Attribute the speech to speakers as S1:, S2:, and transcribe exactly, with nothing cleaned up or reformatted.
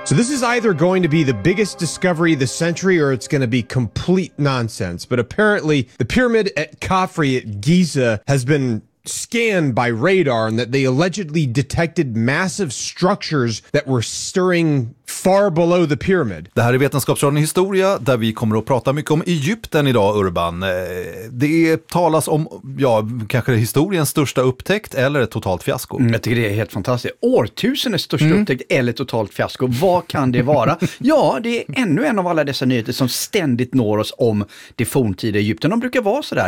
S1: So this is either going to be the biggest discovery of the century or it's going to be complete nonsense. But apparently the pyramid at Khafre at Giza has been scanned by radar and that they allegedly detected massive structures that were stirring far below the pyramid.
S2: Det här är Vetenskapsradion Historia där vi kommer att prata mycket om Egypten idag, Urban. Det talas om, ja, kanske historiens största upptäckt eller ett totalt fiasko.
S3: Mm, jag tycker det är helt fantastiskt. Årtusendets största mm. upptäckt eller totalt fiasko. Vad kan det vara? Ja, det är ännu en av alla dessa nyheter som ständigt når oss om det forntida Egypten. De brukar vara så där.